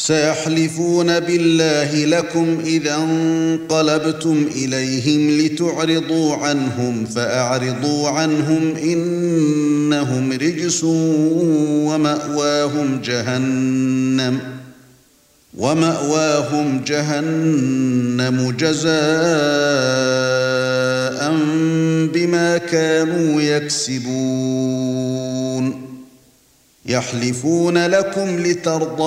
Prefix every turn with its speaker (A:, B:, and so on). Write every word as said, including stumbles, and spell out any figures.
A: سيحلفون بالله لكم إذا انقلبتم إليهم لتعرضوا عنهم فأعرضوا عنهم إنهم رجس ومأواهم جهنم ومأواهم جهنم جزاء بما كانوا يكسبون يحلفون لكم لترضوا